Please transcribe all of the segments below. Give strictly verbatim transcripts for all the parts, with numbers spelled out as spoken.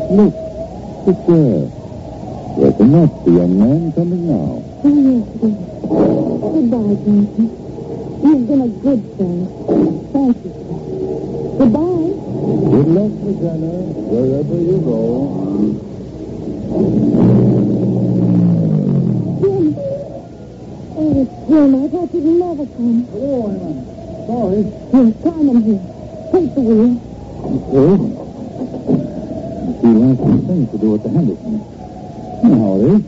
Look, it's there. Reckon that's the young man coming now. Oh, yes, it is. Goodbye, Johnson. You've been a good friend. Thank you for that. Goodbye. Good luck, McKenna, wherever you go. Jim. Oh, Jim, I thought you'd never come. Hello, Emma. Sorry. Here, climb in here. Take the wheel. Okay. She has some things to do with the Henderson. You know how it is.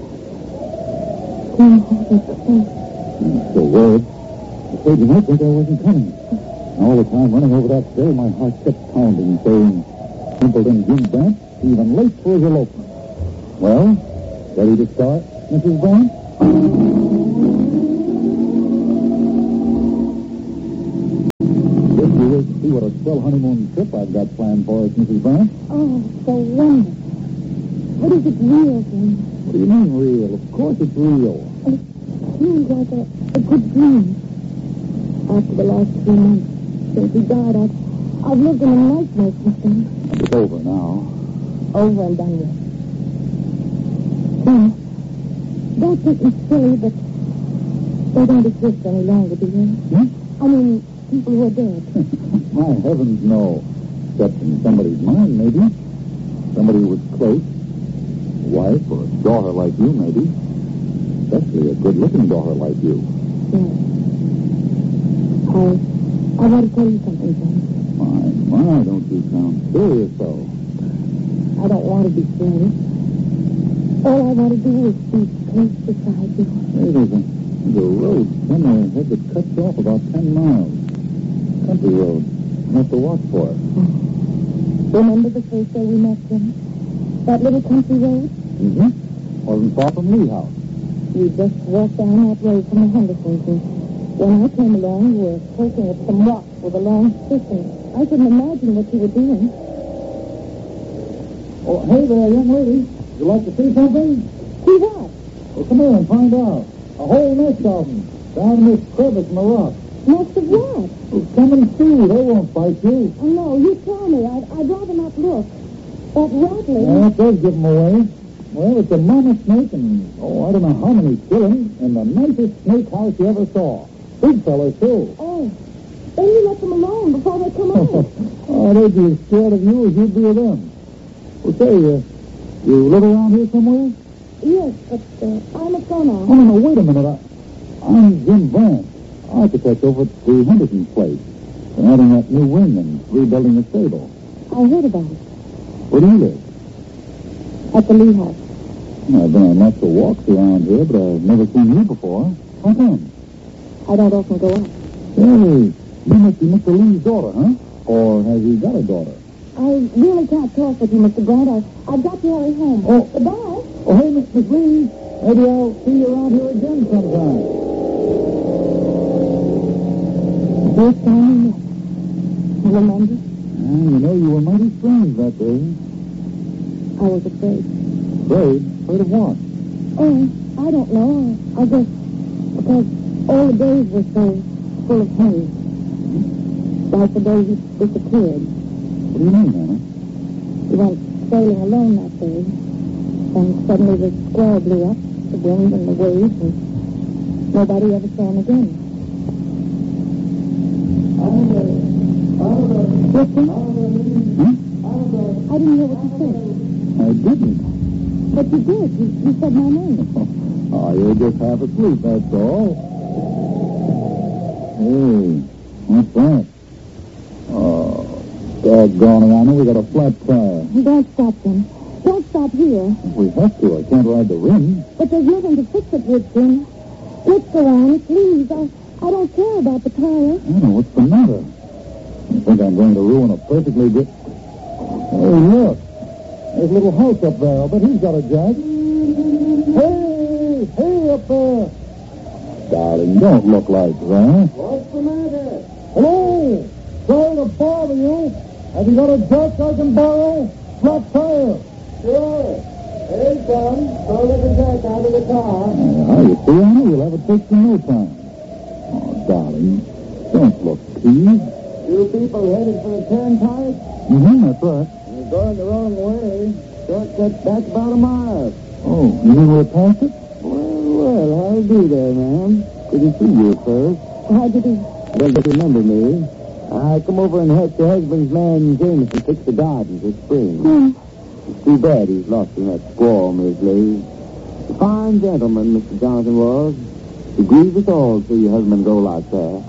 Jim, hold it close. I'm so worried. Afraid you might think I wasn't coming. All the time running over that trail, my heart kept pounding, saying, Simpleton Jim Brant, even late for his elopement. Well, ready to start, Missus Brant? If you wish to see what a swell honeymoon trip I've got planned for us, Missus Brant. Oh, so wonderful. What is it real, Jim? What do you mean real? Of course it's real. It seems like a, a good dream. After the last few months since he died, I've, I've lived in a nightmare since then. It's over now. Over and done with. Jim, don't think me silly, but they don't exist any longer, do they? Hmm? I mean, people who are dead. My heavens, no. Except in somebody's mind, maybe. Somebody who was close. A wife or a daughter like you, maybe. Especially a good-looking daughter like you. Yes. I, I want to tell you something, Jim. My, my, don't you sound serious, though. I don't want to be serious. All I want to do is be close beside you. Hey, there's a, there's a road somewhere ahead that cuts off about ten miles. Country road. I have to watch for it. Remember the first day we met, Jim? That little country road? Mm-hmm. Wasn't far from Lee House. You just walked down that road from the Hendersons, and when I came along, you were poking at some rocks with a long stick, and I couldn't imagine what you were doing. Oh, hey there, young lady. Would you like to see something? See what? Well, come here and find out. A whole nest of them down in this crevice in the rock. Nest of what? Well, come and see. They won't fight you. Oh, no, you tell me. I'd, I'd rather not look. That rattling... Well, that does give them away. Well, it's a mama snake and, oh, I don't know how many children in the nicest snake house you ever saw. Big fellas, too. Oh, then you let them alone before they come out. Oh, they'd be as scared of you as you'd be of them. Well, say, uh, you live around here somewhere? Yes, but uh, I'm a son now. Oh, no, no, wait a minute. I, I'm Jim Brant, architect over at the Henderson place. They're adding that new wing and rebuilding the stable. I heard about it. Where do you live? At the Lee House. I've been on lots of walks around here, but I've never seen you before. How come? I don't often go out. Hey, you must be Mister Lee's daughter, huh? Or has he got a daughter? I really can't talk with you, Mister Grant. I, I've got to hurry home. Oh. Goodbye. Oh, hey, Miss Miss Lee. Maybe I'll see you around here again sometime. First time we met. You remember? Ah, you know, you were mighty strange that day. I was afraid. Afraid? Afraid of what? Oh, I don't know. I guess because all the days were so full of him. Like the day he disappeared. What do you mean, Anna? He went sailing alone that day. And suddenly the squall blew up, the wind and the waves, and nobody ever saw him again. Listen? Huh? I didn't hear what you said. I didn't. But you did. You, you said my name. Oh, you're just half asleep, that's all. Hey, what's that? Oh, doggone it, Anna, we got a flat tire. Don't stop them. Don't stop here. We have to. I can't ride the rim. But there's nothing to fix it with, Jim. Let's go on, please. I, I don't care about the tire. Anna, what's the matter? You think I'm going to ruin a perfectly good... Hey, look. There's a little house up there. I bet he's got a jack. Hey! Hey, up there! Darling, don't look like that. What's the matter? Hello! Sorry to bother you. Have you got a jack I can borrow? Flat tire. Sure. Here he comes. Throw the jack out of the car. Uh, you see, Anna, you'll have it fixed in no time. Oh, darling, don't look peeved. You people headed for the turnpike? Mm-hmm, that's right. Well, going the wrong way. Shortcut back about a mile. Oh, you mean we're past it? Well, well, how do you do there, ma'am? Couldn't see you at first. How did he? Well, you remember me. I come over and helped your husband's man, Jameson, fix the gardens this spring. Hmm. It's too bad he's lost in that squall, Miss Lee. A fine gentleman, Mister Johnson was. He grieves us all to see your husband go like that.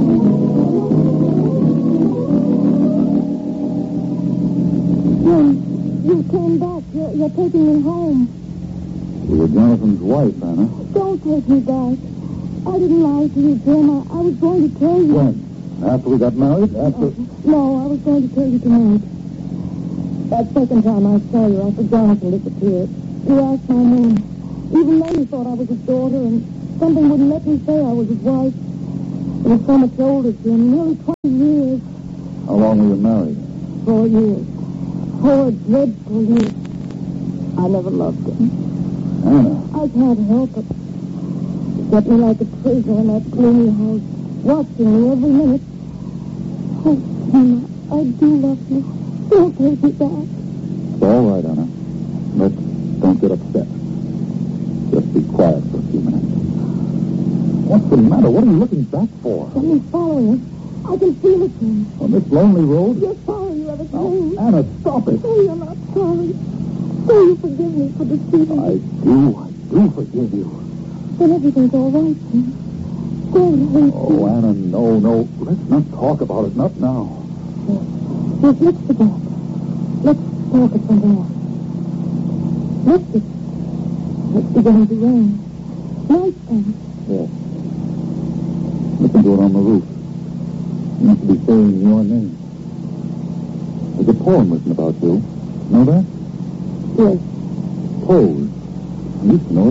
Jim, you came back. You're, you're taking me home. You were Jonathan's wife, Anna. Don't take me back. I didn't lie to you, Jim. I, I was going to tell you. When? After we got married? After... Oh, no, I was going to tell you tonight. That second time I saw you after Jonathan disappeared, you asked my name. Even then you thought I was his daughter, and something wouldn't let me say I was his wife. It was so much older, Jim. Nearly twenty years. How long were you married? Four years. Four dreadful years. I never loved him. Anna. I can't help it. He kept me like a prisoner in that gloomy house, watching me every minute. Oh, Anna, I do love you. Don't take me back. It's all right, Anna. But don't get upset. Just be quiet for a few minutes. What's the matter? What are you looking back for? Something's following us. I can feel it, Jim. On this lonely road? You're sorry you ever Now, came. Anna, stop it. Oh, you're not sorry. Oh, you forgive me for deceiving I you. do. I do forgive you. Then everything's all right, Jim. Don't hate Oh, me. Anna, no, no. Let's not talk about it. Not now. Yes, yes, let's forget. Let's talk of something else. Let's just... It's beginning to rain. Night time. Yes. Listen to it on the roof. You must be saying your name. There's a poem written about you. Know that? Yes. Pose. I used to know it.